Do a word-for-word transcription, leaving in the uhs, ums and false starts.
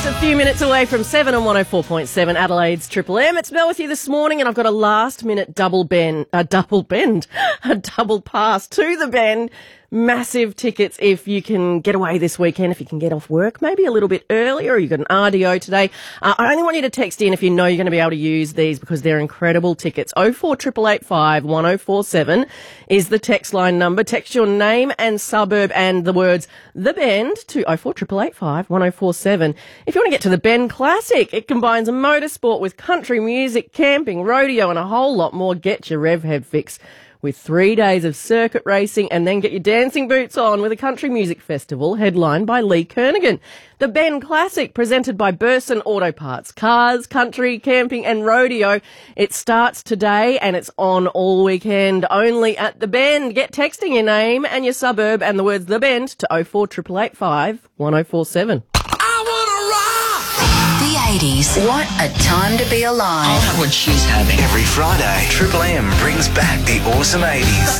A few minutes away from seven on one oh four point seven Adelaide's Triple M. It's Mel with you this morning, and I've got a last-minute double bend, a double bend, a double pass to the Bend. Massive tickets if you can get away this weekend, if you can get off work maybe a little bit earlier, or you've got an R D O today. Uh, I only want you to text in if you know you're going to be able to use these because they're incredible tickets. oh four eight eight five, one oh four seven is the text line number. Text your name and suburb and the words The Bend to oh four eight eight five, one oh four seven. If you want to get to the Bend Classic, it combines a motorsport with country music, camping, rodeo and a whole lot more. Get your rev head fix with three days of circuit racing, and then get your dancing boots on with a country music festival headlined by Lee Kernaghan. The Bend Classic, presented by Burson Auto Parts. Cars, country, camping and rodeo. It starts today and it's on all weekend, only at the Bend. Get texting your name and your suburb and the words The Bend to oh four eight eight five, one oh four seven. The eighties. What a time to be alive. I'll have what she's having. Every Friday, Triple M brings back the awesome eighties.